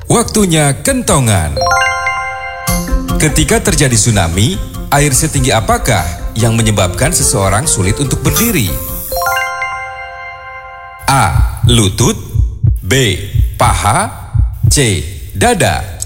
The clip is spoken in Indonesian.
Waktunya kentongan. Ketika terjadi tsunami, air setinggi apakah yang menyebabkan seseorang sulit untuk berdiri? A. Lutut. B. Paha. C. Dada.